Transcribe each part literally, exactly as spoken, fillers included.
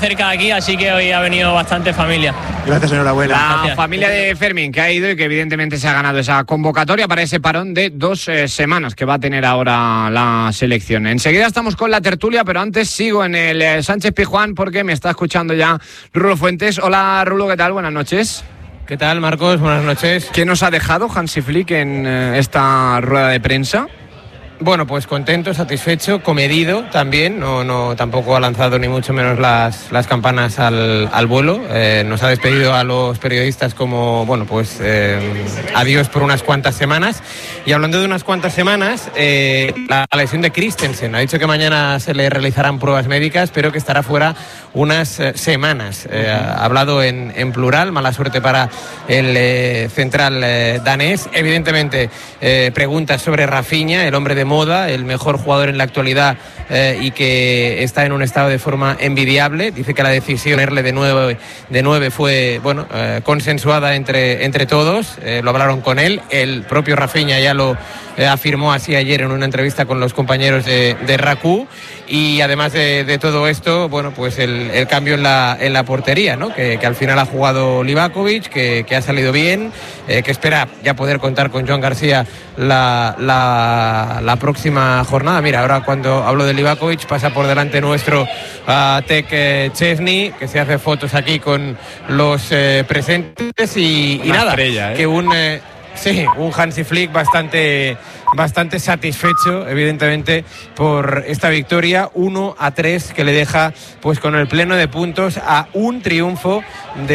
cerca de aquí, así que hoy ha venido bastante familia. Gracias, enhorabuena. La Gracias. familia de Fermín, que ha ido y que evidentemente se ha ganado esa convocatoria para ese parón de dos eh, semanas que va a tener ahora la selección. Enseguida estamos con la tertulia, pero antes sigo en el eh, Sánchez Pizjuán porque me está escuchando ya Rulo Fuentes. Hola, Rulo, ¿qué tal? Buenas noches. ¿Qué tal, Marcos? Buenas noches. ¿Qué nos ha dejado Hansi Flick en eh, esta rueda de prensa? Bueno, pues contento, satisfecho, comedido también, no, no, tampoco ha lanzado ni mucho menos las, las campanas al, al vuelo, eh, nos ha despedido a los periodistas como, bueno, pues eh, adiós por unas cuantas semanas. Y hablando de unas cuantas semanas, eh, la, la lesión de Christensen, ha dicho que mañana se le realizarán pruebas médicas, pero que estará fuera unas eh, semanas. Eh, ha hablado en, en plural, mala suerte para el eh, central eh, danés. Evidentemente, eh, preguntas sobre Rafinha, el hombre de moda, el mejor jugador en la actualidad eh, y que está en un estado de forma envidiable. Dice que la decisión de irle de nueve, de nueve fue bueno eh, consensuada entre, entre todos, eh, lo hablaron con él, el propio Rafinha ya lo eh, afirmó así ayer en una entrevista con los compañeros de, de R A C U. Y además de, de todo esto, bueno, pues el, el cambio en la, en la portería, ¿no? Que, que al final ha jugado Livakovic, que, que ha salido bien, eh, que espera ya poder contar con Joan García la, la, la próxima jornada. Mira, ahora cuando hablo de Livakovic pasa por delante nuestro uh, Tek eh, Chesney, que se hace fotos aquí con los eh, presentes y, y nada, estrella, ¿eh? que un... Eh, Sí, un Hansi Flick bastante, bastante satisfecho, evidentemente, por esta victoria uno a tres que le deja pues con el pleno de puntos a un triunfo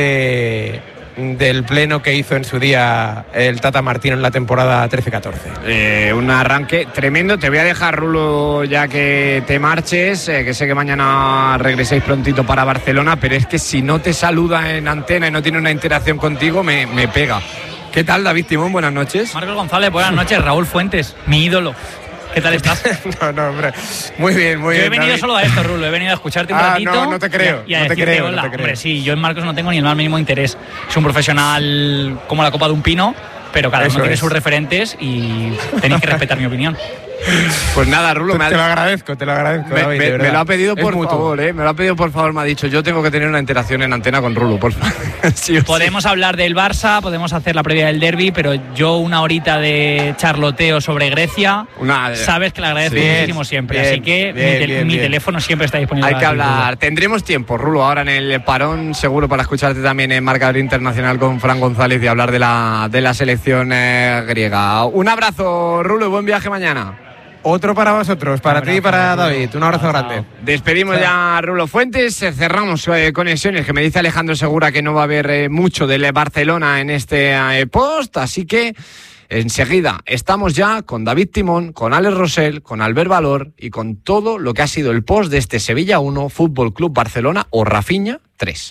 de, del pleno que hizo en su día el Tata Martino en la temporada trece catorce. Eh, un arranque tremendo. Te voy a dejar, Rulo, ya que te marches, eh, que sé que mañana regreséis prontito para Barcelona, pero es que si no te saluda en antena y no tiene una interacción contigo, me, me pega. ¿Qué tal, David Timón? Buenas noches. Marcos González, buenas noches. Raúl Fuentes, mi ídolo. ¿Qué tal estás? No, no, hombre. Muy bien, muy yo bien. Yo he venido David. solo a esto, Rulo. He venido a escucharte un ah, ratito. No, no te creo. Y a, y a no te decirte creo, hola. no te creo. Hombre, sí, yo en Marcos no tengo ni el más mínimo interés. Es un profesional como la copa de un pino, pero cada Eso uno tiene es. sus referentes y tenéis que respetar mi opinión. Pues nada, Rulo, te, me, ha... te lo agradezco, te lo agradezco. me, David, me, de me lo ha pedido es por mutuo. favor, ¿eh? Me lo ha pedido por favor, me ha dicho, yo tengo que tener una interacción en antena con Rulo, por favor. Sí, podemos sí. hablar del Barça, podemos hacer la previa del derbi, pero yo una horita de charloteo sobre Grecia, una, sabes que la agradezco sí, muchísimo siempre, bien, así que bien, mi, te- bien, mi bien. teléfono siempre está disponible. Hay que para ti, hablar, Rulo. tendremos tiempo, Rulo, ahora en el parón, seguro para escucharte también en Marcador Internacional con Fran González y hablar de la, de la selección eh, griega. Un abrazo, Rulo, y buen viaje mañana. Otro para vosotros, para ti y para David. Un abrazo grande. Despedimos Chao. ya a Rulo Fuentes, cerramos eh, conexiones, que me dice Alejandro Segura que no va a haber eh, mucho del Barcelona en este eh, post, así que enseguida estamos ya con David Timón, con Alex Rosell, con Albert Valor y con todo lo que ha sido el post de este Sevilla uno, Fútbol Club Barcelona o Rafinha tres.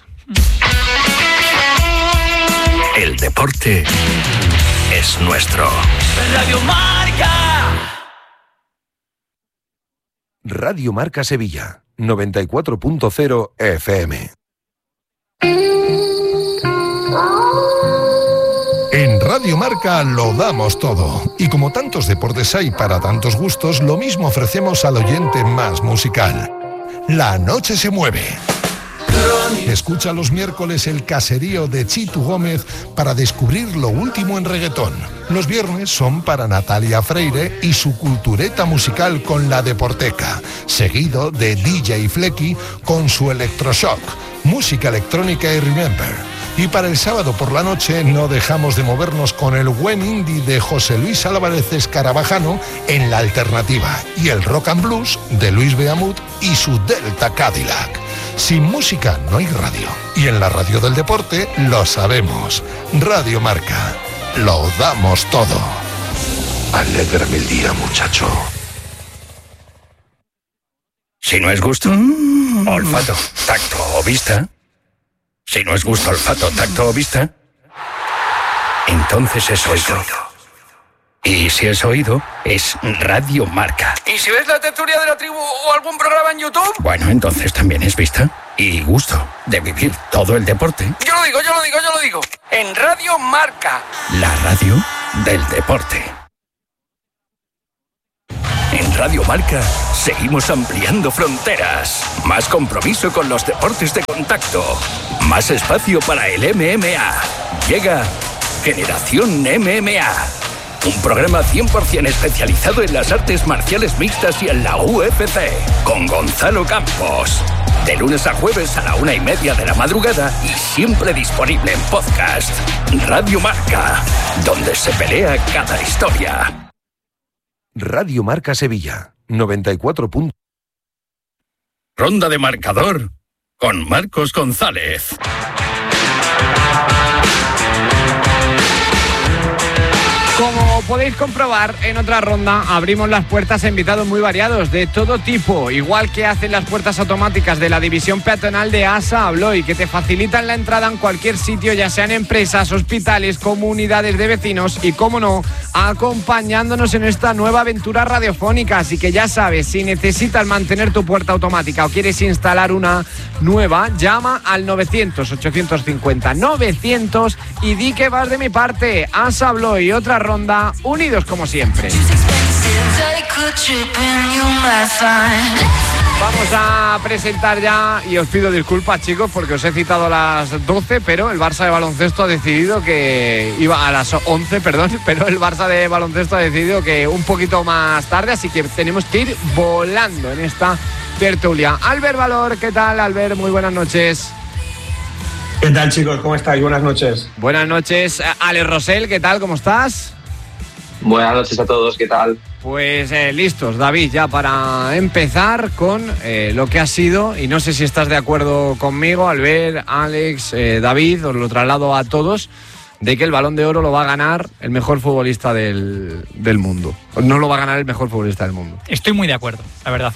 El deporte es nuestro. Radio Marca. Radio Marca Sevilla, noventa y cuatro punto cero F M. En Radio Marca lo damos todo. Y como tantos deportes hay para tantos gustos, lo mismo ofrecemos al oyente más musical. La noche se mueve. Escucha los miércoles el caserío de Chitu Gómez para descubrir lo último en reggaetón. Los viernes son para Natalia Freire y su cultureta musical con La Deporteca, seguido de D J Flecky con su Electroshock, música electrónica y Remember. Y para el sábado por la noche no dejamos de movernos con el buen indie de José Luis Álvarez Escarabajano en La Alternativa y el rock and blues de Luis Beamut y su Delta Cadillac. Sin música no hay radio. Y en la radio del deporte lo sabemos. Radio Marca. Lo damos todo. Alégrame el día, muchacho. Si no es gusto, olfato, tacto o vista. Si no es gusto, olfato, tacto o vista, entonces es oído. Y si es oído, es Radio Marca. ¿Y si ves la tertulia de la tribu o algún programa en YouTube? Bueno, entonces también es vista y gusto de vivir todo el deporte. Yo lo digo, yo lo digo, yo lo digo. En Radio Marca. La radio del deporte. En Radio Marca seguimos ampliando fronteras. Más compromiso con los deportes de contacto. Más espacio para el M M A. Llega Generación M M A. Un programa cien por ciento especializado en las artes marciales mixtas y en la U F C. Con Gonzalo Campos. De lunes a jueves a la una y media de la madrugada y siempre disponible en podcast. Radio Marca, donde se pelea cada historia. Radio Marca Sevilla, noventa y cuatro puntos. Ronda de marcador con Marcos González. Como podéis comprobar, en otra ronda abrimos las puertas a invitados muy variados, de todo tipo, igual que hacen las puertas automáticas de la división peatonal de ASA Abloy, que te facilitan la entrada en cualquier sitio, ya sean empresas, hospitales, comunidades de vecinos y, como no, acompañándonos en esta nueva aventura radiofónica. Así que ya sabes, si necesitas mantener tu puerta automática o quieres instalar una nueva, llama al novecientos, ochocientos cincuenta, novecientos y di que vas de mi parte. ASA Abloy, otra ronda, unidos como siempre. Vamos a presentar ya, y os pido disculpas, chicos, porque os he citado a las doce, pero el Barça de baloncesto ha decidido que iba a las once, perdón, pero el Barça de baloncesto ha decidido que un poquito más tarde, así que tenemos que ir volando en esta tertulia. Albert Valor, ¿qué tal, Albert? Muy buenas noches. ¿Qué tal, chicos? ¿Cómo estáis? Buenas noches. Buenas noches. Alex Rosell, ¿qué tal? ¿Cómo estás? Buenas noches a todos, ¿qué tal? Pues eh, listos, David, ya para empezar con eh, lo que ha sido, y no sé si estás de acuerdo conmigo, Albert, Alex, eh, David, os lo traslado a todos, de que el Balón de Oro lo va a ganar el mejor futbolista del, del mundo. No lo va a ganar el mejor futbolista del mundo. Estoy muy de acuerdo, la verdad.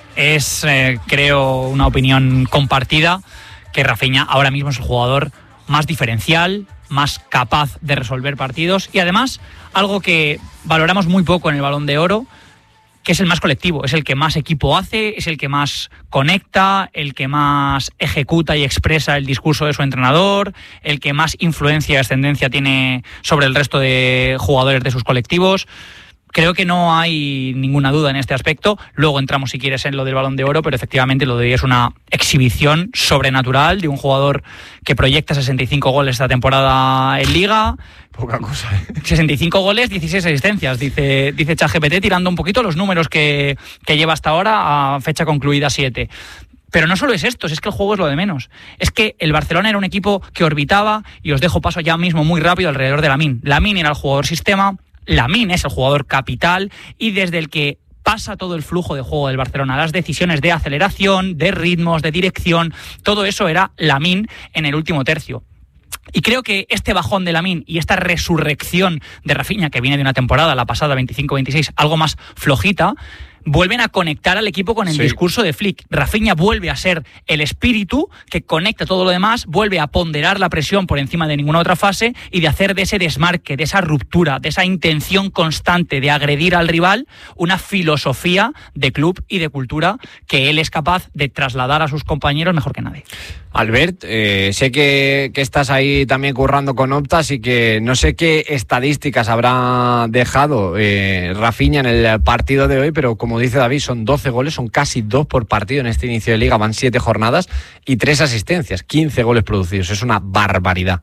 Es, eh, creo, una opinión compartida, que Rafinha ahora mismo es el jugador más diferencial, más capaz de resolver partidos y además algo que valoramos muy poco en el Balón de Oro, que es el más colectivo, es el que más equipo hace, es el que más conecta, el que más ejecuta y expresa el discurso de su entrenador, el que más influencia y ascendencia tiene sobre el resto de jugadores de sus colectivos. Creo que no hay ninguna duda en este aspecto. Luego entramos, si quieres, en lo del Balón de Oro, pero efectivamente lo de hoy es una exhibición sobrenatural de un jugador que proyecta sesenta y cinco goles esta temporada en Liga. Poca cosa, ¿eh? sesenta y cinco goles, dieciséis asistencias, dice, dice ChatGPT, tirando un poquito los números que, que lleva hasta ahora a fecha concluida siete. Pero no solo es esto, es que el juego es lo de menos. Es que el Barcelona era un equipo que orbitaba, y os dejo paso ya mismo muy rápido alrededor de Lamine. Lamine era el jugador sistema, Lamine es el jugador capital y desde el que pasa todo el flujo de juego del Barcelona, las decisiones de aceleración, de ritmos, de dirección, todo eso era Lamine en el último tercio. Y creo que este bajón de Lamine y esta resurrección de Rafinha, que viene de una temporada, la pasada veinticinco veintiséis, algo más flojita, vuelven a conectar al equipo con el sí. discurso de Flick. Rafinha vuelve a ser el espíritu que conecta todo lo demás, vuelve a ponderar la presión por encima de ninguna otra fase y de hacer de ese desmarque, de esa ruptura, de esa intención constante de agredir al rival, una filosofía de club y de cultura que él es capaz de trasladar a sus compañeros mejor que nadie. Albert, eh, sé que, que estás ahí también currando con Opta, así que no sé qué estadísticas habrá dejado eh, Rafinha en el partido de hoy, pero como dice David, son doce goles, son casi dos por partido en este inicio de liga, van siete jornadas y tres asistencias, quince goles producidos, es una barbaridad.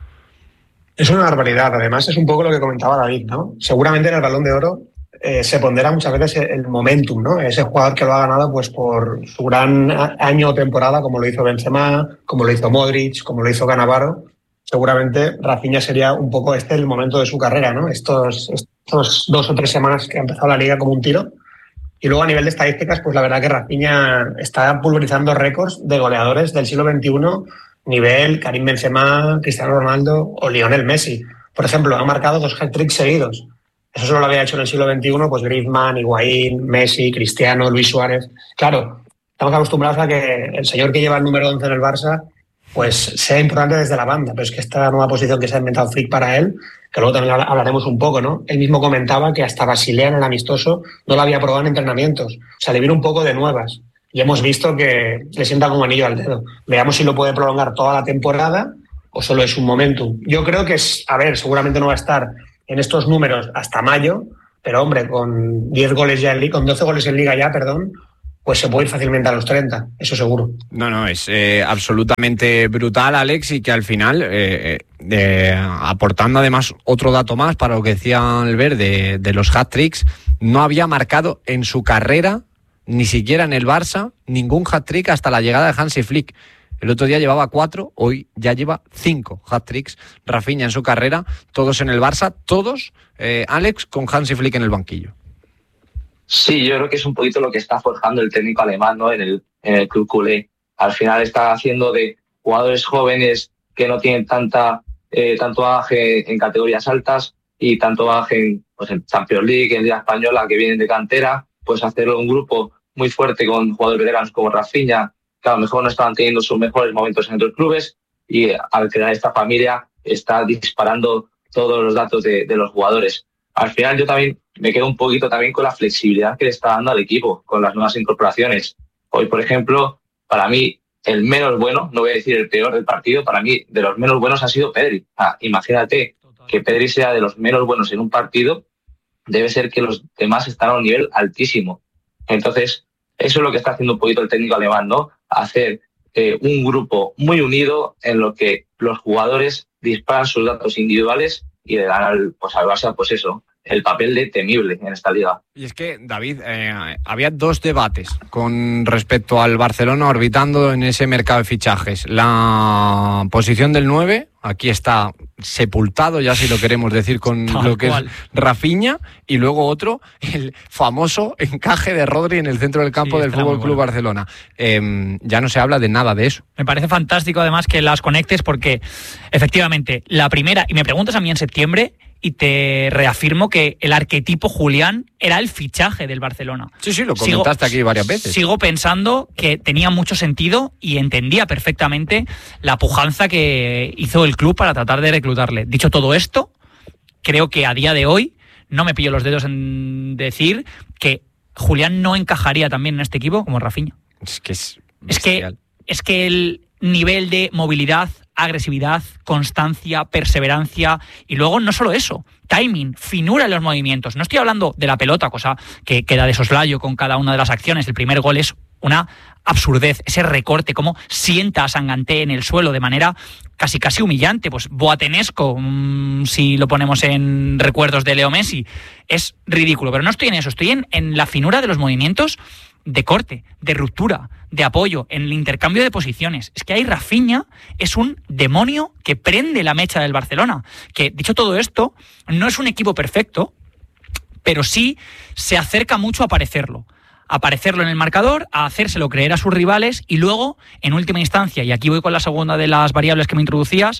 Es una barbaridad, además es un poco lo que comentaba David, ¿no? Seguramente en el Balón de Oro eh, se pondera muchas veces el momentum, ¿no? Ese jugador que lo ha ganado pues por su gran año o temporada, como lo hizo Benzema, como lo hizo Modric, como lo hizo Cannavaro. Seguramente Rafinha sería un poco este el momento de su carrera, ¿no? Estos, estos dos o tres semanas que ha empezado la liga como un tiro. Y luego a nivel de estadísticas, pues la verdad que Rafinha está pulverizando récords de goleadores del siglo veintiuno, nivel Karim Benzema, Cristiano Ronaldo o Lionel Messi. Por ejemplo, ha marcado dos hat-tricks seguidos. Eso solo lo había hecho en el siglo veintiuno, pues Griezmann, Higuaín, Messi, Cristiano, Luis Suárez. Claro, estamos acostumbrados a que el señor que lleva el número once en el Barça pues sea importante desde la banda, pero es que esta nueva posición que se ha inventado Flick para él, que luego también hablaremos un poco, ¿no? Él mismo comentaba que hasta Basilea en el amistoso no lo había probado en entrenamientos. O sea, le viene un poco de nuevas. Y hemos visto que le sienta como anillo al dedo. Veamos si lo puede prolongar toda la temporada o solo es un momentum. Yo creo que, es, a ver, seguramente no va a estar en estos números hasta mayo, pero hombre, con diez goles ya en Liga, con doce goles en Liga ya, perdón, pues se puede ir fácilmente a los treinta, eso seguro. No, no, es eh, absolutamente brutal, Alex, y que al final, eh, eh, aportando además otro dato más para lo que decía Albert de, de los hat-tricks, no había marcado en su carrera, ni siquiera en el Barça, ningún hat-trick hasta la llegada de Hansi Flick. El otro día llevaba cuatro, hoy ya lleva cinco hat-tricks Rafinha en su carrera, todos en el Barça, todos, eh, Alex, con Hansi Flick en el banquillo. Sí, yo creo que es un poquito lo que está forjando el técnico alemán, ¿no? en, el, en el club culé. Al final está haciendo de jugadores jóvenes que no tienen tanta eh, tanto bagaje en categorías altas y tanto bagaje en, pues, en Champions League, en Liga Española, que vienen de cantera, pues hacerlo un grupo muy fuerte con jugadores veteranos como Rafinha, que a lo mejor no estaban teniendo sus mejores momentos en otros clubes, y al crear esta familia está disparando todos los datos de, de los jugadores. Al final yo también me quedo un poquito también con la flexibilidad que le está dando al equipo con las nuevas incorporaciones. Hoy, por ejemplo, para mí el menos bueno, no voy a decir el peor del partido, para mí de los menos buenos ha sido Pedri. Ah, imagínate que Pedri sea de los menos buenos en un partido, debe ser que los demás están a un nivel altísimo. Entonces, eso es lo que está haciendo un poquito el técnico alemán, ¿no? Hacer eh, un grupo muy unido en lo que los jugadores disparan sus datos individuales y le dan al, pues, al Barça, pues eso, el papel de temible en esta liga. Y es que, David, eh, había dos debates con respecto al Barcelona orbitando en ese mercado de fichajes. La posición del nueve, aquí está sepultado, ya si lo queremos decir, con Tal lo que cual. es Rafinha, y luego otro, el famoso encaje de Rodri en el centro del campo sí, del Fútbol Club bueno. Barcelona. Eh, ya no se habla de nada de eso. Me parece fantástico, además, que las conectes, porque efectivamente, la primera, y me preguntas a mí en septiembre, y te reafirmo que el arquetipo Julián era el fichaje del Barcelona. Sí, sí, lo comentaste sigo, aquí varias veces. Sigo pensando que tenía mucho sentido y entendía perfectamente la pujanza que hizo el club para tratar de reclutarle. Dicho todo esto, creo que a día de hoy no me pillo los dedos en decir que Julián no encajaría también en este equipo como Rafinha. Es que es es que, es que el nivel de movilidad, agresividad, constancia, perseverancia y luego no solo eso, timing, finura en los movimientos. No estoy hablando de la pelota, cosa que queda de soslayo con cada una de las acciones. El primer gol es una absurdez, ese recorte, cómo sienta a Sanganté en el suelo de manera casi casi humillante, pues boatenesco, mmm, si lo ponemos en recuerdos de Leo Messi, es ridículo, pero no estoy en eso, estoy en, en la finura de los movimientos de corte, de ruptura, de apoyo, en el intercambio de posiciones. Es que ahí Rafinha es un demonio que prende la mecha del Barcelona. Que, dicho todo esto, no es un equipo perfecto, pero sí se acerca mucho a parecerlo. A parecerlo en el marcador, a hacérselo creer a sus rivales y luego, en última instancia, y aquí voy con la segunda de las variables que me introducías,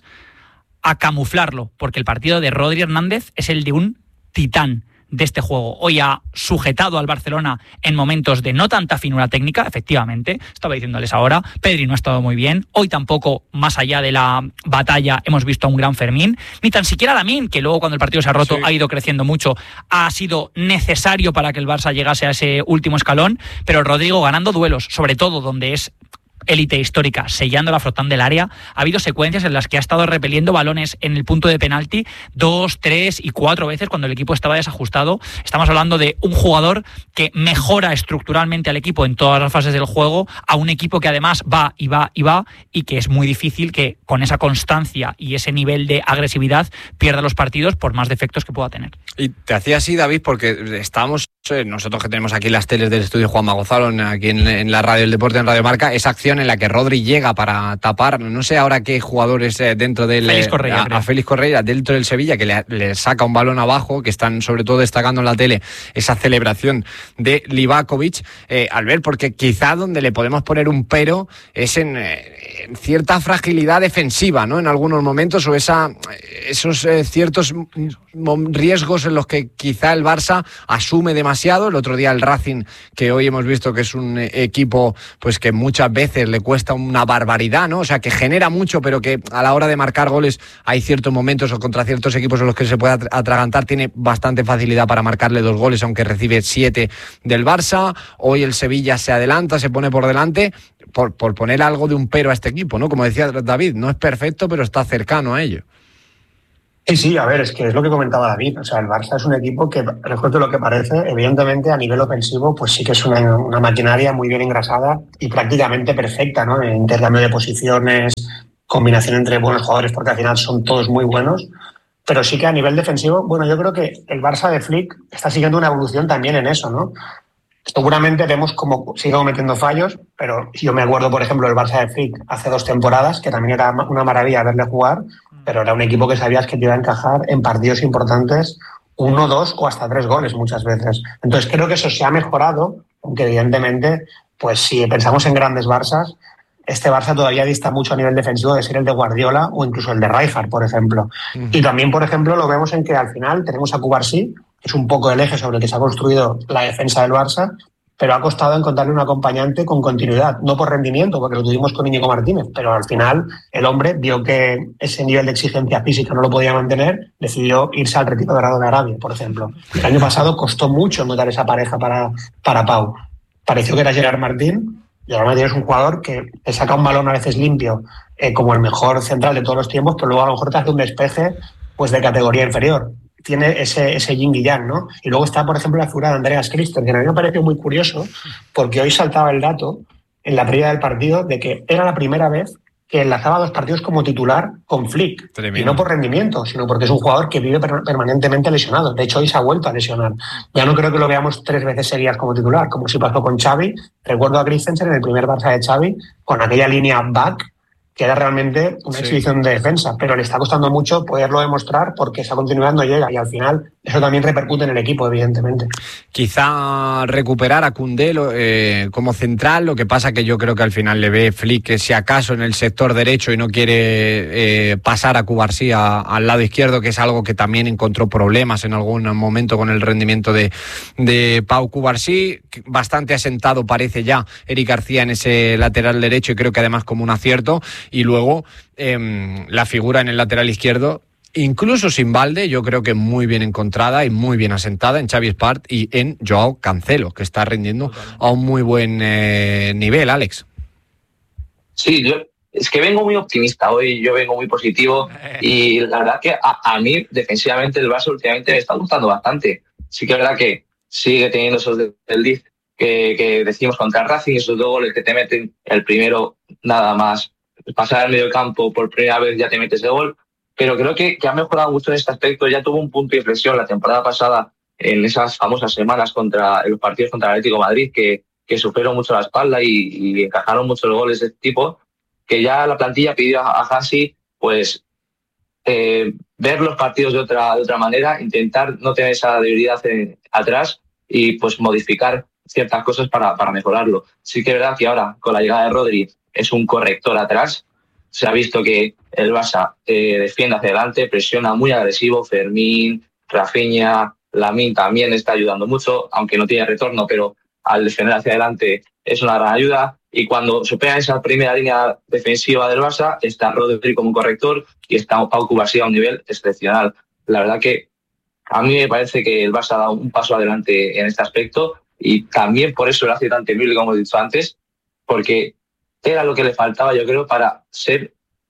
a camuflarlo, porque el partido de Rodri Hernández es el de un titán de este juego. Hoy ha sujetado al Barcelona en momentos de no tanta finura técnica, efectivamente, estaba diciéndoles ahora, Pedri no ha estado muy bien, hoy tampoco, más allá de la batalla, hemos visto a un gran Fermín, ni tan siquiera Lamine, que luego cuando el partido se ha roto sí. ha ido creciendo mucho, ha sido necesario para que el Barça llegase a ese último escalón, pero Rodrigo ganando duelos, sobre todo donde es élite histórica, sellando la flotán del área. Ha habido secuencias en las que ha estado repeliendo balones en el punto de penalti dos, tres y cuatro veces cuando el equipo estaba desajustado. Estamos hablando de un jugador que mejora estructuralmente al equipo en todas las fases del juego, a un equipo que además va y va y va y que es muy difícil que con esa constancia y ese nivel de agresividad pierda los partidos por más defectos que pueda tener. Y te hacía así, David, porque estamos, nosotros que tenemos aquí las teles del estudio Juanma Gonzalo, aquí en, en la radio del deporte, en Radio Marca, esa acción en la que Rodri llega para tapar, no sé ahora qué jugadores dentro del Félix Correia, a, a Félix Correia dentro del Sevilla, que le, le saca un balón abajo, que están sobre todo destacando en la tele esa celebración de Livakovic, eh, al ver, porque quizá donde le podemos poner un pero es en, eh, en cierta fragilidad defensiva, ¿no? En algunos momentos, o esa esos eh, ciertos riesgos en los que quizá el Barça asume demasiado. El otro día el Racing, que hoy hemos visto que es un equipo pues que muchas veces le cuesta una barbaridad, ¿no? O sea, que genera mucho, pero que a la hora de marcar goles hay ciertos momentos o contra ciertos equipos en los que se puede atragantar, tiene bastante facilidad para marcarle dos goles, aunque recibe siete del Barça. Hoy el Sevilla se adelanta, se pone por delante, por, por poner algo de un pero a este equipo, ¿no? Como decía David, no es perfecto, pero está cercano a ello. Sí, sí, a ver, es que es lo que comentaba David. O sea, el Barça es un equipo que, lejos de lo que parece, evidentemente a nivel ofensivo, pues sí que es una, una maquinaria muy bien engrasada y prácticamente perfecta, ¿no? En intercambio de posiciones, combinación entre buenos jugadores, porque al final son todos muy buenos. Pero sí que a nivel defensivo, bueno, yo creo que el Barça de Flick está siguiendo una evolución también en eso, ¿no? Seguramente vemos cómo sigue cometiendo fallos, pero yo me acuerdo, por ejemplo, del Barça de Flick hace dos temporadas, que también era una maravilla verle jugar, pero era un equipo que sabías que te iba a encajar en partidos importantes uno, dos o hasta tres goles muchas veces. Entonces creo que eso se ha mejorado, aunque evidentemente, pues si pensamos en grandes Barças, este Barça todavía dista mucho a nivel defensivo de ser el de Guardiola o incluso el de Rijkaard, por ejemplo. Uh-huh. Y también, por ejemplo, lo vemos en que al final tenemos a Cubarsí, que es un poco el eje sobre el que se ha construido la defensa del Barça, pero ha costado encontrarle un acompañante con continuidad, no por rendimiento, porque lo tuvimos con Íñigo Martínez, pero al final el hombre vio que ese nivel de exigencia física no lo podía mantener, decidió irse al Retiro Dorado de Arabia, por ejemplo. El año pasado costó mucho encontrar esa pareja para, para Pau. Pareció que era Gerard Martín, y ahora Martín es un jugador que te saca un balón a veces limpio, eh, como el mejor central de todos los tiempos, pero luego a lo mejor te hace un despeje pues, de categoría inferior. Tiene ese, ese yin y yang, ¿no? Y luego está, por ejemplo, la figura de Andreas Christensen, que a mí me pareció muy curioso, porque hoy saltaba el dato en la previa del partido de que era la primera vez que enlazaba dos partidos como titular con Flick. Tremendo. Y no por rendimiento, sino porque es un jugador que vive per- permanentemente lesionado. De hecho, hoy se ha vuelto a lesionar. Ya no creo que lo veamos tres veces seguidas como titular, como si pasó con Xavi. Recuerdo a Christensen en el primer Barça de Xavi, con aquella línea back, que era realmente una sí. exhibición de defensa, pero le está costando mucho poderlo demostrar porque esa continuidad no llega y al final eso también repercute en el equipo, evidentemente. Quizá recuperar a Koundé eh, como central, lo que pasa que yo creo que al final le ve Flick que si acaso en el sector derecho y no quiere eh, pasar a Cubarsí a, al lado izquierdo, que es algo que también encontró problemas en algún momento con el rendimiento de, de Pau Cubarsí. Bastante asentado parece ya Eric García en ese lateral derecho y creo que además como un acierto. Y luego eh, la figura en el lateral izquierdo, incluso sin Balde, yo creo que muy bien encontrada y muy bien asentada en Xavi Espart y en Joao Cancelo, que está rindiendo a un muy buen eh, nivel, Alex. Sí, yo es que vengo muy optimista hoy, yo vengo muy positivo y la verdad que a, a mí defensivamente el Barça últimamente me está gustando bastante. Sí que es verdad que sigue teniendo esos del Diz que, que decimos contra el Racing, esos dos goles que te meten, el primero nada más pasar al medio campo por primera vez ya te metes el gol, pero creo que, que ha mejorado mucho en este aspecto. Ya tuvo un punto de inflexión la temporada pasada en esas famosas semanas contra los partidos contra el Atlético de Madrid que, que sufrieron mucho la espalda y, y encajaron muchos goles de este tipo, que ya la plantilla pidió a, a Hansi pues eh, ver los partidos de otra, de otra manera, intentar no tener esa debilidad en, atrás y pues modificar ciertas cosas para, para mejorarlo. Sí que es verdad que ahora con la llegada de Rodri es un corrector atrás. Se ha visto que el Barça eh, defiende hacia adelante, presiona muy agresivo. Fermín, Rafinha, Lamine también está ayudando mucho, aunque no tiene retorno, pero al defender hacia adelante es una gran ayuda. Y cuando supera esa primera línea defensiva del Barça, está Rodri como corrector y está Pau Cubarsí a un nivel excepcional. La verdad que a mí me parece que el Barça ha dado un paso adelante en este aspecto y también por eso lo hace tan temible, como he dicho antes, porque era lo que le faltaba, yo creo, para ser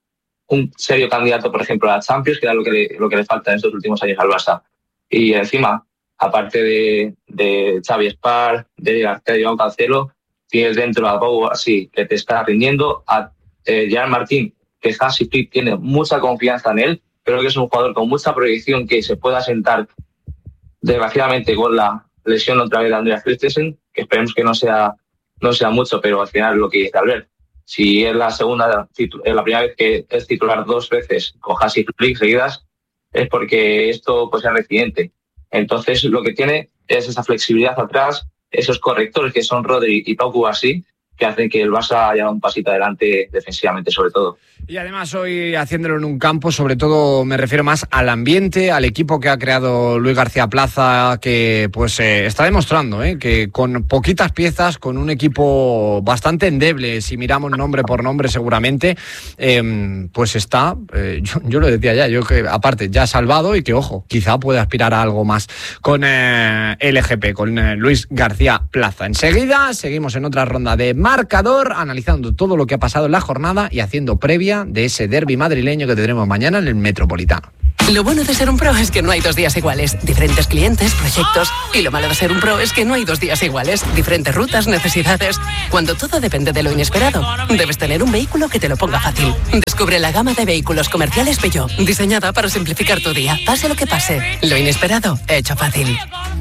un serio candidato, por ejemplo, a la Champions, que era lo que le, lo que le falta en estos últimos años al Barça. Y encima, aparte de, de Xavi Espart, de García y Joao Cancelo, tienes dentro a Pau así que te está rindiendo, a eh, Gerard Martín, que Hansi Flick tiene mucha confianza en él, creo que es un jugador con mucha proyección que se pueda sentar, desgraciadamente, con la lesión otra vez de Andreas Christensen, que esperemos que no sea, no sea mucho, pero al final lo que dice Albert. Si es la segunda, es la primera vez que es titular dos veces con Hansi Flick seguidas, es porque esto pues es reciente. Entonces lo que tiene es esa flexibilidad atrás, esos correctores que son Rodri y Pau Cubarsí, que hacen que el Barça haya un pasito adelante defensivamente sobre todo. Y además hoy haciéndolo en un campo, sobre todo me refiero más al ambiente, al equipo que ha creado Luis García Plaza, que pues eh, está demostrando eh, que con poquitas piezas, con un equipo bastante endeble, si miramos nombre por nombre seguramente, eh, pues está, eh, yo, yo lo decía ya, yo que aparte ya ha salvado y que ojo, quizá puede aspirar a algo más con eh, L G P, con eh, Luis García Plaza. Enseguida seguimos en otra ronda de marcador, analizando todo lo que ha pasado en la jornada y haciendo previa de ese derbi madrileño que tendremos mañana en el Metropolitano. Lo bueno de ser un pro es que no hay dos días iguales. Diferentes clientes, proyectos. Y lo malo de ser un pro es que no hay dos días iguales. Diferentes rutas, necesidades. Cuando todo depende de lo inesperado, debes tener un vehículo que te lo ponga fácil. Descubre la gama de vehículos comerciales Peugeot, diseñada para simplificar tu día. Pase lo que pase, lo inesperado, hecho fácil.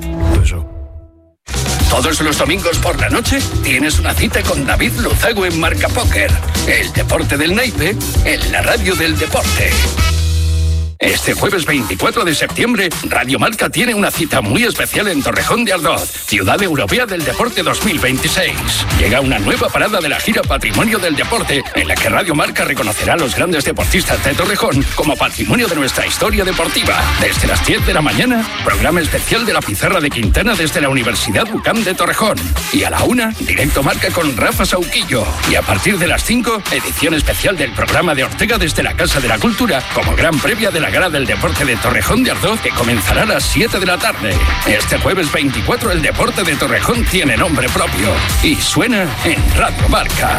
Todos los domingos por la noche tienes una cita con David Luzago en Marca Póker. El deporte del naipe en la radio del deporte. Este jueves veinticuatro de septiembre, Radio Marca tiene una cita muy especial en Torrejón de Ardoz, Ciudad Europea del Deporte dos mil veintiséis. Llega una nueva parada de la gira Patrimonio del Deporte, en la que Radio Marca reconocerá a los grandes deportistas de Torrejón como patrimonio de nuestra historia deportiva. Desde las diez de la mañana, programa especial de la Pizarra de Quintana desde la Universidad U C A M de Torrejón. Y a la una, directo Marca con Rafa Sauquillo. Y a partir de las cinco, edición especial del programa de Ortega desde la Casa de la Cultura, como gran previa de la Gala del Deporte de Torrejón de Ardoz, que comenzará a las siete de la tarde. Este jueves veinticuatro el deporte de Torrejón tiene nombre propio y suena en Radio Marca.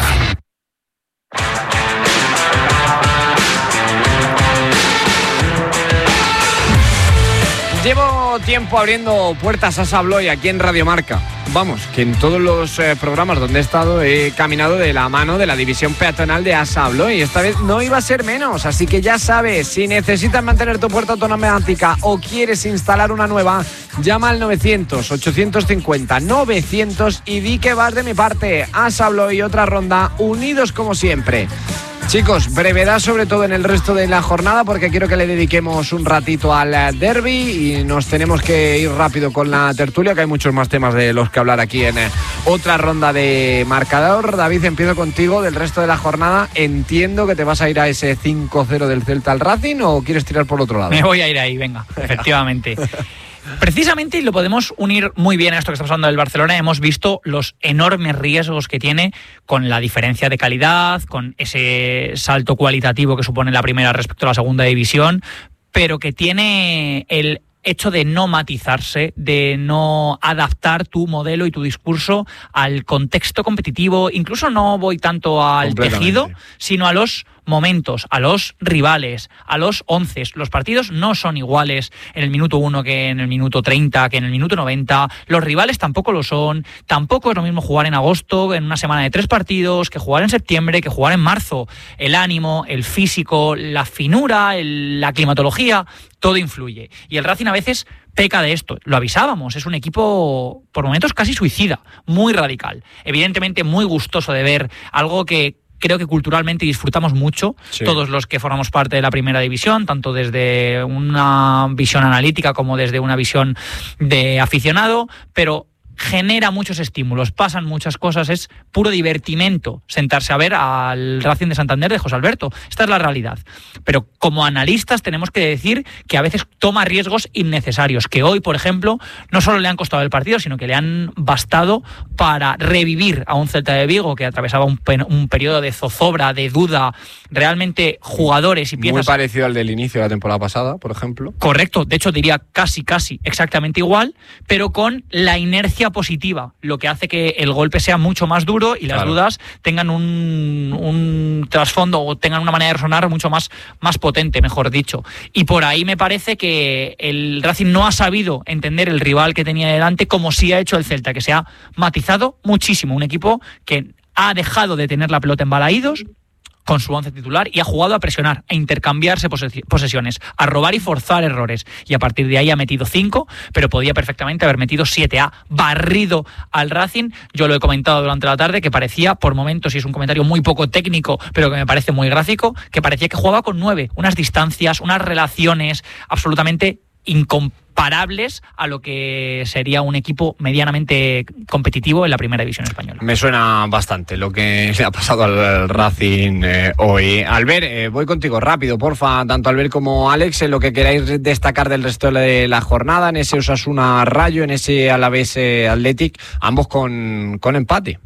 Llevo tiempo abriendo puertas a Sabloy aquí en Radio Marca. Vamos, que en todos los eh, programas donde he estado he caminado de la mano de la división peatonal de Asa Abloy y esta vez no iba a ser menos, así que ya sabes, si necesitas mantener tu puerta automática o quieres instalar una nueva, llama al novecientos, ochocientos cincuenta, novecientos y di que vas de mi parte. Asa Abloy, otra ronda, unidos como siempre. Chicos, brevedad sobre todo en el resto de la jornada porque quiero que le dediquemos un ratito al derbi y nos tenemos que ir rápido con la tertulia, que hay muchos más temas de los que hablar aquí en otra ronda de marcador. David, empiezo contigo del resto de la jornada. Entiendo que te vas a ir a ese cinco cero del Celta al Racing o quieres tirar por otro lado. Me voy a ir ahí, venga, efectivamente. Precisamente, y lo podemos unir muy bien a esto que estamos hablando del Barcelona, hemos visto los enormes riesgos que tiene con la diferencia de calidad, con ese salto cualitativo que supone la primera respecto a la segunda división, pero que tiene el hecho de no matizarse, de no adaptar tu modelo y tu discurso al contexto competitivo. Incluso no voy tanto al tejido, sino a los momentos, a los rivales, a los once. Los partidos no son iguales en el minuto uno que en el minuto treinta, que en el minuto noventa. Los rivales tampoco lo son. Tampoco es lo mismo jugar en agosto, en una semana de tres partidos, que jugar en septiembre, que jugar en marzo. El ánimo, el físico, la finura, el, la climatología, todo influye. Y el Racing a veces peca de esto. Lo avisábamos, es un equipo por momentos casi suicida, muy radical. Evidentemente muy gustoso de ver, algo que creo que culturalmente disfrutamos mucho, sí, todos los que formamos parte de la primera división, tanto desde una visión analítica como desde una visión de aficionado, pero genera muchos estímulos, pasan muchas cosas, es puro divertimento sentarse a ver al Racing de Santander de José Alberto. Esta es la realidad. Pero como analistas tenemos que decir que a veces toma riesgos innecesarios, que hoy, por ejemplo, no solo le han costado el partido, sino que le han bastado para revivir a un Celta de Vigo que atravesaba un, un periodo de zozobra, de duda, realmente jugadores y piezas... Muy parecido al del inicio de la temporada pasada, por ejemplo. Correcto, de hecho diría casi, casi exactamente igual, pero con la inercia positiva, lo que hace que el golpe sea mucho más duro y las claro. dudas tengan un, un trasfondo o tengan una manera de resonar mucho más, más potente, mejor dicho. Y por ahí me parece que el Racing no ha sabido entender el rival que tenía delante como sí ha hecho el Celta, que se ha matizado muchísimo. Un equipo que ha dejado de tener la pelota en balaídos con su once titular y ha jugado a presionar, a intercambiarse posesiones, a robar y forzar errores. Y a partir de ahí ha metido cinco, pero podía perfectamente haber metido siete. Ha barrido al Racing. Yo lo he comentado durante la tarde, que parecía, por momentos, y es un comentario muy poco técnico, pero que me parece muy gráfico, que parecía que jugaba con nueve. Unas distancias, unas relaciones absolutamente incomparables a lo que sería un equipo medianamente competitivo en la primera división española. Me suena bastante lo que le ha pasado al Racing eh, hoy. Albert, eh, voy contigo rápido, porfa, tanto Albert como Alex, en lo que queráis destacar del resto de la jornada, en ese Osasuna Rayo, en ese Alavés eh, Athletic, ambos con, con empate.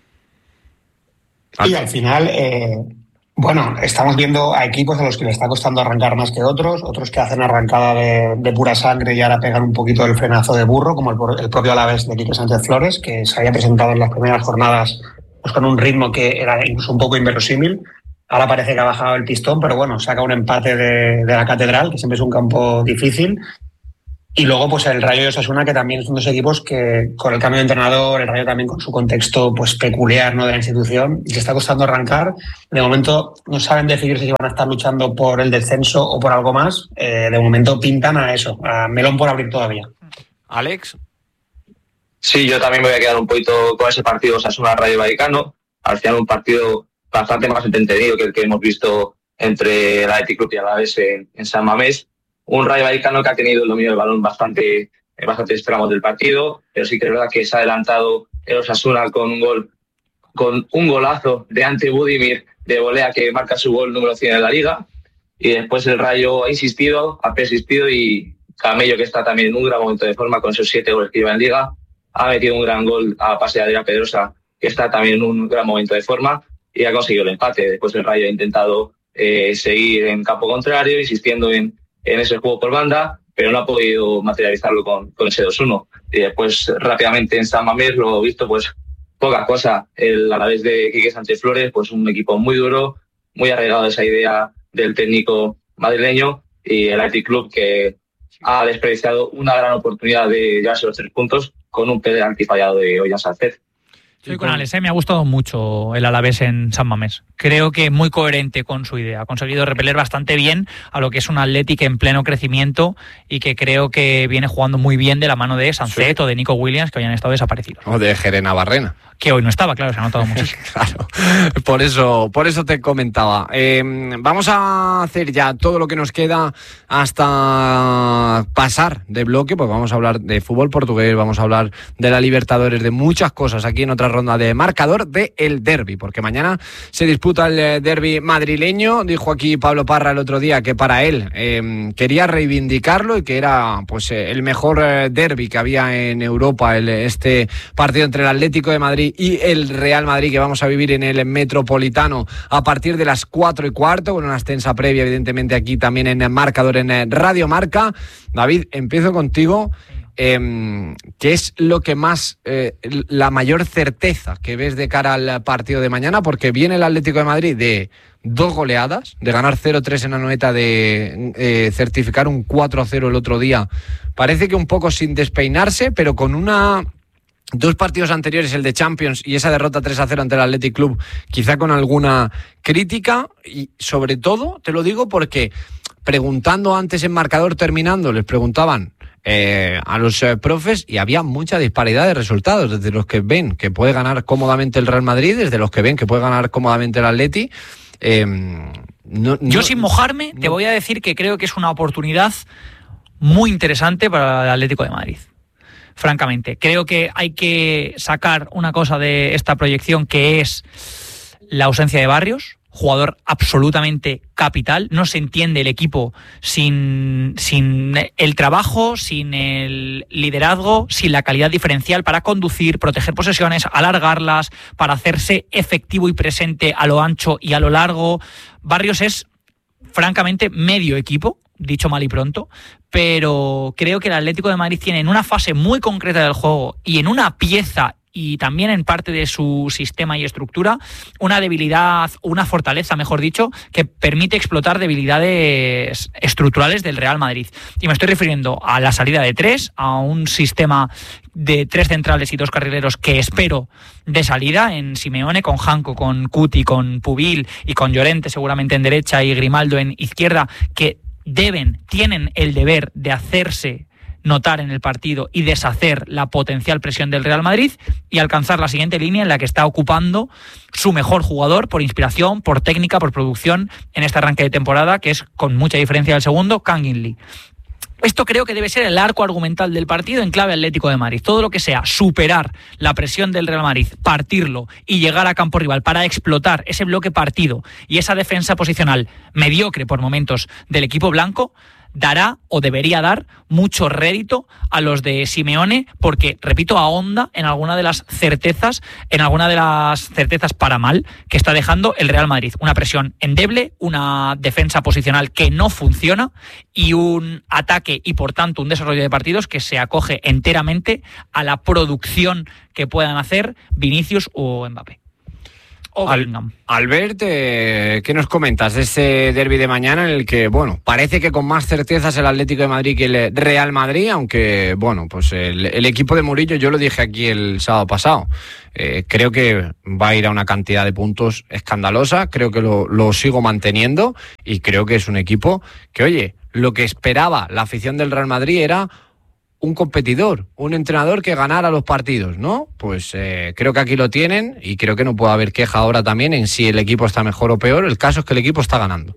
Y al final... Eh... Bueno, estamos viendo a equipos a los que le está costando arrancar más que otros, otros que hacen arrancada de, de pura sangre y ahora pegan un poquito el frenazo de burro, como el, el propio Alavés de Quique Sánchez Flores, que se había presentado en las primeras jornadas pues con un ritmo que era incluso un poco inverosímil. Ahora parece que ha bajado el pistón, pero bueno, saca un empate de, de la Catedral, que siempre es un campo difícil. Y luego, pues el Rayo y Osasuna, que también son dos equipos que, con el cambio de entrenador, el Rayo también con su contexto pues peculiar, ¿no?, de la institución, y que está costando arrancar. De momento no saben decidir si van a estar luchando por el descenso o por algo más. Eh, de momento pintan a eso, a melón por abrir todavía. Alex. Sí, yo también me voy a quedar un poquito con ese partido Osasuna-Rayo Vallecano. Al final un partido bastante más entretenido que el que hemos visto entre el Athletic Club y Alavés en, en San Mamés. Un Rayo Vallecano que ha tenido el dominio del balón bastante, bastante tramos del partido, pero sí que es verdad que se ha adelantado el Osasuna con un gol, con un golazo de Ante Budimir de volea que marca su gol número cien en la Liga. Y después el Rayo ha insistido, ha persistido y Camello, que está también en un gran momento de forma con esos siete goles que lleva en Liga, ha metido un gran gol a pase de Adrián Pedrosa, que está también en un gran momento de forma y ha conseguido el empate. Después el Rayo ha intentado eh, seguir en campo contrario, insistiendo en en ese juego por banda, pero no ha podido materializarlo con, con ese dos uno. Y después, rápidamente en San Mamés, lo he visto, pues, poca cosa. El Alavés de Quique Sánchez Flores, pues un equipo muy duro, muy arraigado a esa idea del técnico madrileño, y el Athletic Club, que ha desperdiciado una gran oportunidad de llevarse los tres puntos con un penalti fallado de Ollán Salced. Estoy con Alex, ¿eh? Me ha gustado mucho el Alavés en San Mamés. Creo que muy coherente con su idea. Ha conseguido repeler bastante bien a lo que es un Athletic en pleno crecimiento y que creo que viene jugando muy bien de la mano de Sancet, sí, o de Nico Williams, que hoy han estado desaparecidos. O de Jerena Barrena. Que hoy no estaba, claro, se ha notado muchísimo. Claro, por eso, por eso te comentaba. Eh, vamos a hacer ya todo lo que nos queda hasta pasar de bloque, pues vamos a hablar de fútbol portugués, vamos a hablar de la Libertadores, de muchas cosas aquí en otra ronda de marcador de el derbi, porque mañana se disputa el derbi madrileño. Dijo aquí Pablo Parra el otro día que para él eh, quería reivindicarlo y que era pues el mejor eh, derbi que había en Europa, el, este partido entre el Atlético de Madrid y el Real Madrid, que vamos a vivir en el Metropolitano a partir de las cuatro y cuarto, con una extensa previa evidentemente aquí también en marcador en Radio Marca. David, empiezo contigo. Eh, ¿Qué es lo que más, eh, la mayor certeza que ves de cara al partido de mañana? Porque viene el Atlético de Madrid de dos goleadas, de ganar cero tres en Anoeta, de eh, certificar un cuatro a cero el otro día. Parece que un poco sin despeinarse, pero con una... Dos partidos anteriores, el de Champions y esa derrota tres a cero ante el Athletic Club, quizá con alguna crítica, y sobre todo, te lo digo porque preguntando antes en marcador terminando, les preguntaban eh, a los eh, profes y había mucha disparidad de resultados, desde los que ven que puede ganar cómodamente el Real Madrid, desde los que ven que puede ganar cómodamente el Atleti. Eh, no, Yo no, sin mojarme no. te voy a decir que creo que es una oportunidad muy interesante para el Atlético de Madrid. Francamente, creo que hay que sacar una cosa de esta proyección, que es la ausencia de Barrios, jugador absolutamente capital. No se entiende el equipo sin, sin el trabajo, sin el liderazgo, sin la calidad diferencial para conducir, proteger posesiones, alargarlas, para hacerse efectivo y presente a lo ancho y a lo largo. Barrios es, francamente, medio equipo, dicho mal y pronto, pero creo que el Atlético de Madrid tiene en una fase muy concreta del juego y en una pieza y también en parte de su sistema y estructura, una debilidad, una fortaleza, mejor dicho, que permite explotar debilidades estructurales del Real Madrid. Y me estoy refiriendo a la salida de tres, a un sistema de tres centrales y dos carrileros que espero de salida en Simeone, con Janko, con Cuti, con Pubil y con Llorente seguramente en derecha y Grimaldo en izquierda, que deben, tienen el deber de hacerse notar en el partido y deshacer la potencial presión del Real Madrid y alcanzar la siguiente línea en la que está ocupando su mejor jugador por inspiración, por técnica, por producción en este arranque de temporada, que es con mucha diferencia del segundo, Kangin Lee. Esto creo que debe ser el arco argumental del partido en clave Atlético de Madrid. Todo lo que sea superar la presión del Real Madrid, partirlo y llegar a campo rival para explotar ese bloque partido y esa defensa posicional mediocre por momentos del equipo blanco, dará o debería dar mucho rédito a los de Simeone, porque, repito, ahonda en alguna de las certezas, en alguna de las certezas para mal que está dejando el Real Madrid. Una presión endeble, una defensa posicional que no funciona y un ataque y, por tanto, un desarrollo de partidos que se acoge enteramente a la producción que puedan hacer Vinicius o Mbappé. o Bellingham. Al, Albert, eh, ¿qué nos comentas de ese derbi de mañana en el que, bueno, parece que con más certezas el Atlético de Madrid que el Real Madrid, aunque, bueno, pues el, el equipo de Mourinho, yo lo dije aquí el sábado pasado, eh, creo que va a ir a una cantidad de puntos escandalosa, creo que lo, lo sigo manteniendo y creo que es un equipo que, oye, lo que esperaba la afición del Real Madrid era un competidor, un entrenador que ganara los partidos, ¿no? Pues eh, creo que aquí lo tienen y creo que no puede haber queja ahora también en si el equipo está mejor o peor. El caso es que el equipo está ganando.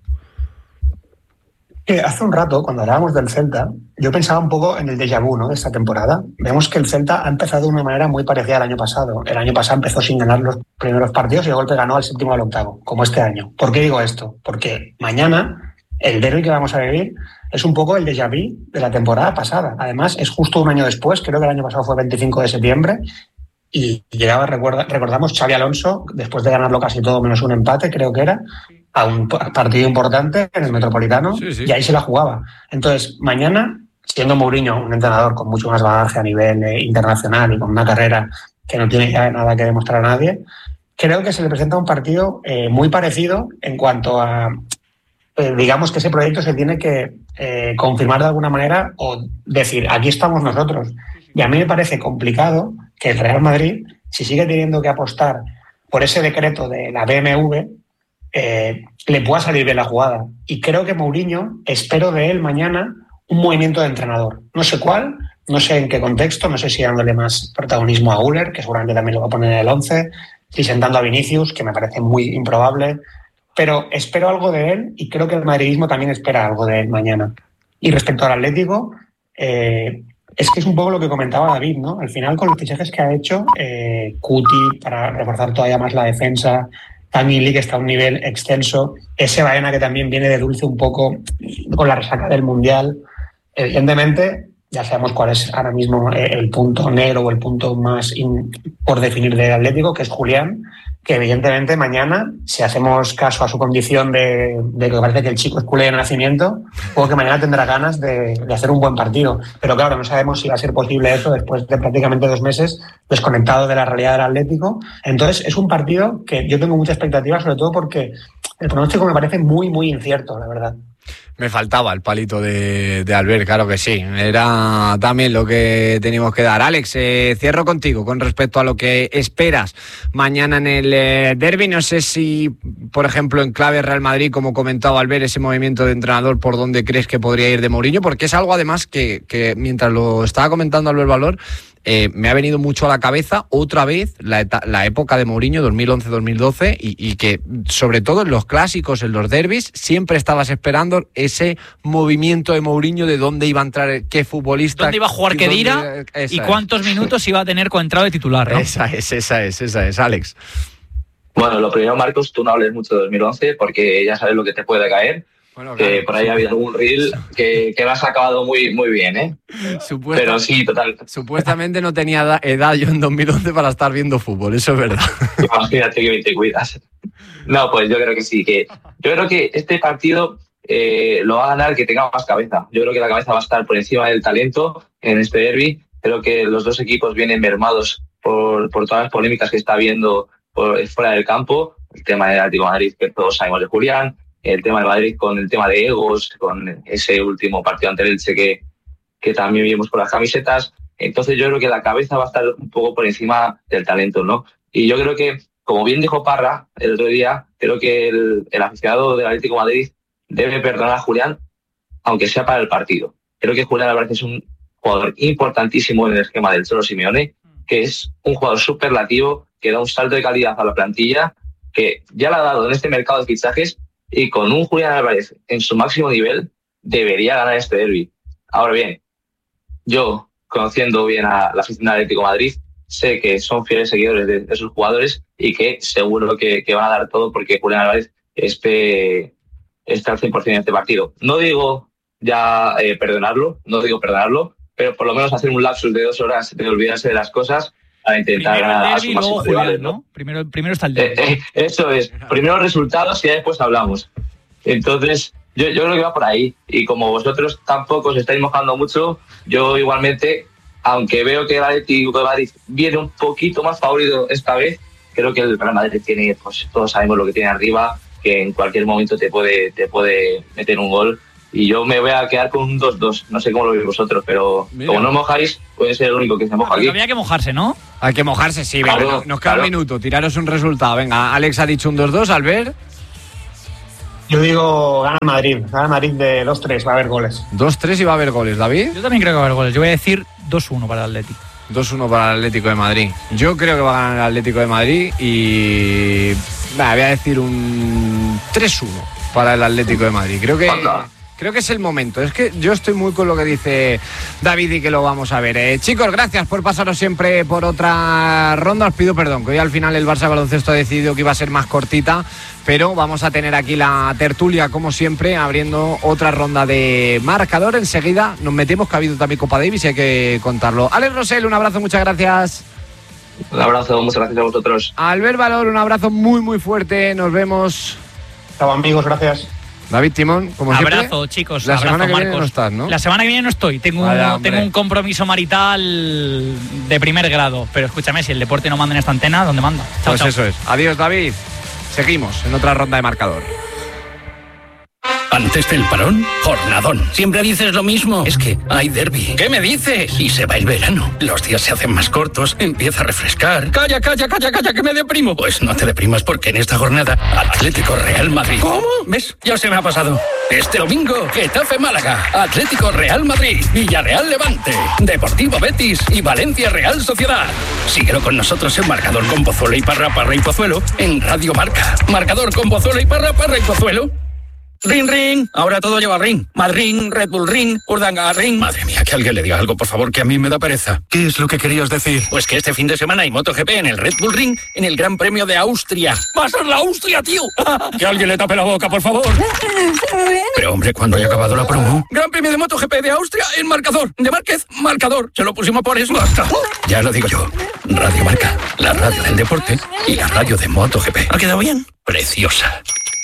Eh, hace un rato, cuando hablábamos del Celta, yo pensaba un poco en el déjà vu, ¿no?, de esta temporada. Vemos que el Celta ha empezado de una manera muy parecida al año pasado. El año pasado empezó sin ganar los primeros partidos y de golpe ganó al séptimo o al octavo, como este año. ¿Por qué digo esto? Porque mañana el derbi que vamos a vivir es un poco el déjà vu de la temporada pasada. Además, es justo un año después, creo que el año pasado fue veinticinco de septiembre, y llegaba, recuerda, recordamos, Xabi Alonso, después de ganarlo casi todo menos un empate, creo que era, a un partido importante en el Metropolitano, sí, sí. Y ahí se la jugaba. Entonces, mañana, siendo Mourinho un entrenador con mucho más bagaje a nivel eh, internacional y con una carrera que no tiene ya nada que demostrar a nadie, creo que se le presenta un partido eh, muy parecido en cuanto a... Eh, digamos que ese proyecto se tiene que eh, confirmar de alguna manera o decir, aquí estamos nosotros. Y a mí me parece complicado que el Real Madrid, si sigue teniendo que apostar por ese decreto de la B M W, eh, le pueda salir bien la jugada. Y creo que Mourinho, espero de él mañana un movimiento de entrenador. No sé cuál, no sé en qué contexto, no sé si dándole más protagonismo a Güler, que seguramente también lo va a poner en el once, si sentando a Vinicius, que me parece muy improbable. Pero espero algo de él y creo que el madridismo también espera algo de él mañana. Y respecto al Atlético, eh, es que es un poco lo que comentaba David, ¿no? Al final, con los fichajes que ha hecho, eh, Cuti, para reforzar todavía más la defensa, Tamili, que está a un nivel extenso, ese Baena, que también viene de dulce un poco con la resaca del Mundial. Evidentemente, ya sabemos cuál es ahora mismo el punto negro o el punto más in, por definir del Atlético, que es Julián, que evidentemente mañana, si hacemos caso a su condición de, de que parece que el chico es culé de nacimiento, o que mañana tendrá ganas de, de hacer un buen partido. Pero claro, no sabemos si va a ser posible eso después de prácticamente dos meses desconectado de la realidad del Atlético. Entonces es un partido que yo tengo mucha expectativa, sobre todo porque el pronóstico me parece muy, muy incierto, la verdad. Me faltaba el palito de, de Albert, claro que sí. Era también lo que teníamos que dar. Alex, eh, cierro contigo con respecto a lo que esperas mañana en el eh, derbi. No sé si, por ejemplo, en clave Real Madrid, como comentaba Albert, ese movimiento de entrenador, ¿por dónde crees que podría ir de Mourinho? Porque es algo, además, que, que mientras lo estaba comentando Albert Valor, Eh, me ha venido mucho a la cabeza otra vez la, eta- la época de Mourinho, dos mil once dos mil doce, y, y que sobre todo en los clásicos, en los derbis, siempre estabas esperando ese movimiento de Mourinho, de dónde iba a entrar, qué futbolista, dónde iba a jugar Khedira y cuántos minutos iba a tener con entrado de titular, ¿no? Esa es, esa es, esa es, Alex. Bueno, lo primero, Marcos, tú no hables mucho de dos mil once porque ya sabes lo que te puede caer. Bueno, claro, que por ahí ha habido algún reel que, que lo has acabado muy, muy bien, ¿eh? Pero sí, total. Supuestamente no tenía edad yo en dos mil once para estar viendo fútbol, eso es verdad. Imagínate que bien te cuidas. No, pues yo creo que sí. que Yo creo que este partido eh, lo va a ganar el que tenga más cabeza. Yo creo que la cabeza va a estar por encima del talento en este derbi. Creo que los dos equipos vienen mermados por, por todas las polémicas que está habiendo por, fuera del campo. El tema del Atlético de Madrid, que todos sabemos de Julián. El tema de Madrid con el tema de egos, con ese último partido ante el Elche que, que también vimos por las camisetas. Entonces yo creo que la cabeza va a estar un poco por encima del talento, ¿no? Y yo creo que, como bien dijo Parra el otro día, creo que el, el aficionado del Atlético de Madrid debe perdonar a Julián, aunque sea para el partido. Creo que Julián Álvarez es un jugador importantísimo en el esquema del Cholo Simeone, que es un jugador superlativo, que da un salto de calidad a la plantilla, que ya la ha dado en este mercado de fichajes. Y con un Julián Álvarez en su máximo nivel, debería ganar este derbi. Ahora bien, yo, conociendo bien a la afición del Atlético de Madrid, sé que son fieles seguidores de, de sus jugadores y que seguro que, que van a dar todo porque Julián Álvarez esté, esté al cien por ciento en este partido. No digo ya eh, perdonarlo, no digo perdonarlo, pero por lo menos hacer un lapsus de dos horas de olvidarse de las cosas a intentar primero ganar el a derbi, su máximo luego Julián, rival, ¿no? ¿no? Primero, primero está el derbi. Eh, eh, eso es. Primero los resultados y ya después hablamos. Entonces, yo, yo creo que va por ahí. Y como vosotros tampoco os estáis mojando mucho, yo igualmente, aunque veo que el Atlético de Madrid viene un poquito más favorito esta vez, creo que el Real Madrid tiene, pues todos sabemos lo que tiene arriba, que en cualquier momento te puede, te puede meter un gol. Y yo me voy a quedar con un dos dos. No sé cómo lo veis vosotros, pero Mira. como no mojáis, puede ser el único que se moja aquí. Había que mojarse, ¿no? Hay que mojarse, sí. Venga, claro, nos queda claro. un minuto. Tiraros un resultado. Venga, Alex ha dicho un dos dos. Albert. Yo digo, gana Madrid. Gana Madrid de dos tres. Va a haber goles. dos tres y va a haber goles. ¿David? Yo también creo que va a haber goles. Yo voy a decir dos uno para el Atlético. dos uno para el Atlético de Madrid. Yo creo que va a ganar el Atlético de Madrid y... Nah, voy a decir un tres uno para el Atlético de Madrid. Creo que... Anda. Creo que es el momento. Es que yo estoy muy con lo que dice David y que lo vamos a ver. Eh, chicos, gracias por pasaros siempre por otra ronda. Os pido perdón, que hoy al final el Barça de Baloncesto ha decidido que iba a ser más cortita, pero vamos a tener aquí la tertulia, como siempre, abriendo otra ronda de marcador. Enseguida nos metemos, que ha habido también Copa Davis y hay que contarlo. Alex Rosell, un abrazo, muchas gracias. Un abrazo, muchas gracias a vosotros. Albert Valor, un abrazo muy, muy fuerte. Nos vemos. Chao, amigos, gracias. David Timón, como siempre. Abrazo, chicos. La abrazo, semana que Marcos. viene no estás, ¿no? La semana que viene no estoy. Tengo, Vaya, un, tengo un compromiso marital de primer grado. Pero escúchame, si el deporte no manda en esta antena, ¿dónde manda? Chao, pues chao. eso es. Adiós, David. Seguimos en otra ronda de marcador. Antes del parón, jornadón. Siempre dices lo mismo. Es que hay derbi. ¿Qué me dices? Y se va el verano. Los días se hacen más cortos, empieza a refrescar. Calla, calla, calla, calla, que me deprimo. Pues no te deprimas porque en esta jornada, Atlético Real Madrid. ¿Cómo? ¿Ves? Ya se me ha pasado. Este domingo, Getafe Málaga, Atlético Real Madrid, Villarreal Levante, Deportivo Betis y Valencia Real Sociedad. Síguelo con nosotros en Marcador con Pozuelo y Parra, Parra y Pozuelo en Radio Marca. Marcador con Pozuelo y Parra, Parra y Pozuelo. Ring, ring. Ahora todo lleva ring. Madrid, Red Bull Ring, Urdanga Ring. Madre mía, que alguien le diga algo, por favor, que a mí me da pereza. ¿Qué es lo que querías decir? Pues que este fin de semana hay MotoGP en el Red Bull Ring en el Gran Premio de Austria. ¡Va a ser la Austria, tío! Que alguien le tape la boca, por favor. Pero hombre, cuando haya acabado la promo. Gran Premio de MotoGP de Austria en Marcador. De Márquez, Marcador. Se lo pusimos por eso. Basta. Ya lo digo yo. Radio Marca, la radio del deporte y la radio de MotoGP. ¿Ha quedado bien? Preciosa.